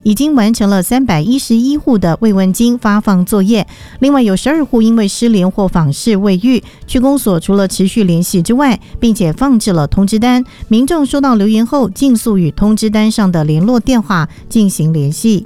已经完成了311户的慰问金发放作业，另外有12户因为失联或访视未遇，区公所除了持续联系之外，并且放置了通知单，民众收到留言后尽速与通知单上的联络电话进行联系。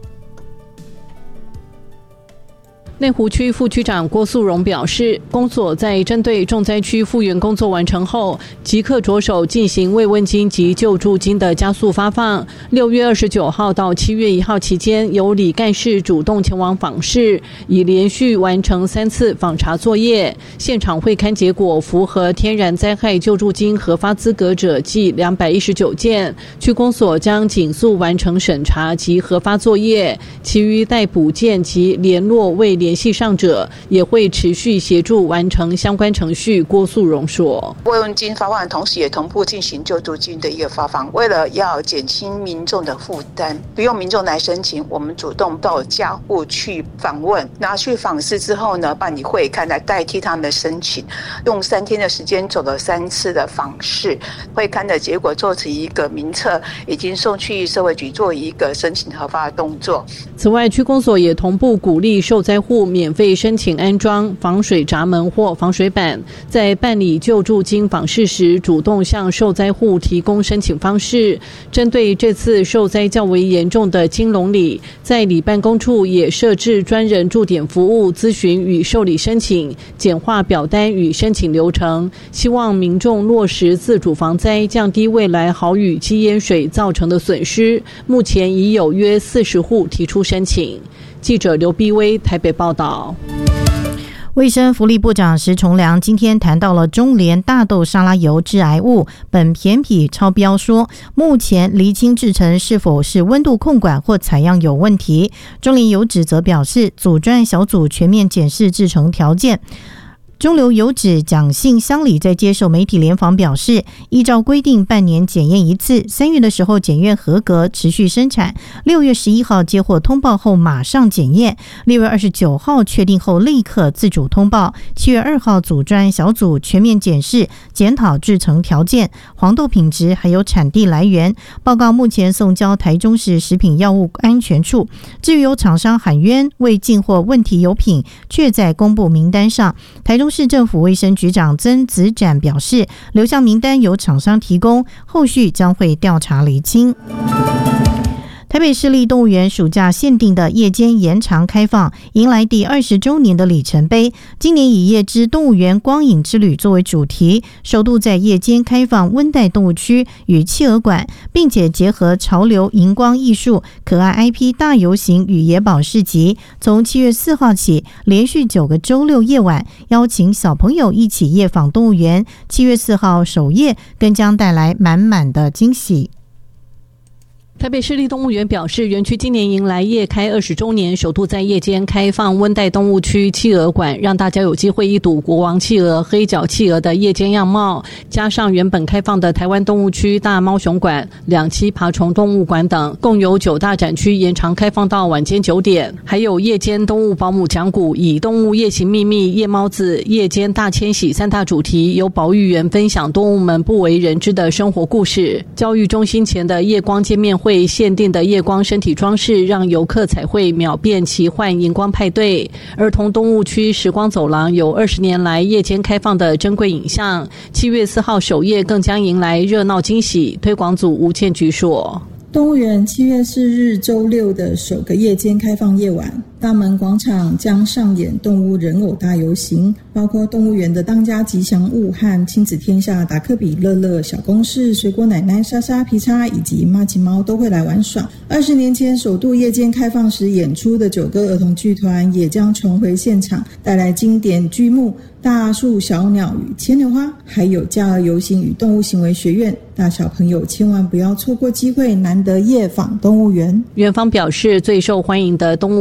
内湖区副区长郭素荣表示，公所在针对重灾区复原工作完成后，即刻着手进行慰问金及救助金的加速发放。6月29号到7月1号期间，由李干事主动前往访视，已连续完成3次访查作业。现场会勘结果符合天然灾害救助金核发资格者计219件，区公所将紧速完成审查及核发作业，其余待补件及联络未联系上者也会持续协助完成相关程序。郭素荣说， 慰问金发放的同时也同步进行救助金的一个发放，为了要减轻民众的负担，不用民众来申请，我们主动到家户去访问，拿去访视之后呢，办理会勘来代替他们的申请，用3天的时间走了3次的访视，会勘的结果做成一个名册，已经送去社会局做一个申请核发的动作。 此外，区公所也同步鼓励受灾户免费申请安装防水闸门或防水板，在办理救助金访视时，主动向受灾户提供申请方式。针对这次受灾较为严重的金龙里，在里办公处也设置专人驻点服务，咨询与受理申请，简化表单与申请流程，希望民众落实自主防灾，降低未来豪雨积淹水造成的损失。目前已有约40户提出申请。记者刘碧薇台北报道。 卫生福利部长石崇良今天谈到了中联大豆沙拉油致癌物苯酰酊超标，说目前厘清制成是否是温度控管或采样有问题。中联油脂则表示，组专小组全面检视制成条件。中流油脂蒋姓乡里在接受媒体联访表示，依照规定半年检验一次，3月的时候检验合格，持续生产，6月11号接获通报后马上检验，6月29号确定后立刻自主通报，7月2号组专小组全面检视检讨制成条件、黄豆品质还有产地来源，报告目前送交台中市食品药物安全处。至于有厂商喊冤未进货问题油品却在公布名单上，台中市政府卫生局长曾子展表示，留下名单由厂商提供，后续将会调查厘清。台北市立动物园暑假限定的夜间延长开放，迎来第20周年的里程碑。今年以夜之动物园光影之旅作为主题，首度在夜间开放温带动物区与企鹅馆，并且结合潮流荧光艺术、可爱 IP 大游行与野保市集。从7月4号起，连续9个周六夜晚，邀请小朋友一起夜访动物园。7月4号首夜更将带来满满的惊喜。 台北市立动物园表示，园区今年迎来夜开20周年，首度在夜间开放温带动物区企鹅馆，让大家有机会一睹国王企鹅、黑脚企鹅的夜间样貌，加上原本开放的台湾动物区、大猫熊馆、2栖爬虫动物馆等，共有9大展区延长开放到晚间9点，还有夜间动物保姆讲古，以动物夜行秘密、夜猫子、夜间大迁徙3大主题，由保育员分享动物们不为人知的生活故事。教育中心前的夜光见面会限定的夜光身体装饰，让游客彩绘秒变奇幻荧光派对。儿童动物区时光走廊有20年来夜间开放的珍贵影像。7月4号首夜更将迎来热闹惊喜。推广组吴倩菊说， 动物园7月4日周六的首个夜间开放夜晚，大门广场将上演动物人偶大游行，包括动物园的当家吉祥物和亲子天下达克比、乐乐、小公式、水果奶奶、莎莎、皮叉以及玛奇猫都会来玩耍。20年前首度夜间开放时演出的9个儿童剧团也将重回现场，带来经典剧目大树、小鸟与牵牛花，还有假日游行与动物行为学院。大小朋友千万不要错过机会，难得夜访动物园。 园方表示，最受欢迎的动物保姆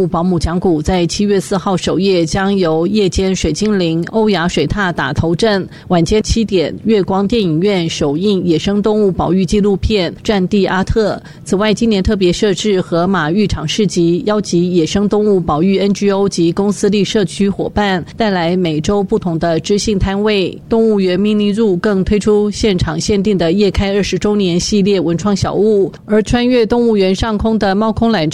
讲股在7月4号首夜将由夜间水精灵、欧亚水獭打头阵，晚间7点月光电影院首映野生动物保育纪录片《战地阿特》。此外，今年特别设置河马浴场市集，邀集野生动物保育 NGO 及公司立社区伙伴，带来每周不同的知性摊位。动物园 Mini Zoo 更推出现场限定的夜开20周年系列文创小物，而穿越动物园上空的猫空缆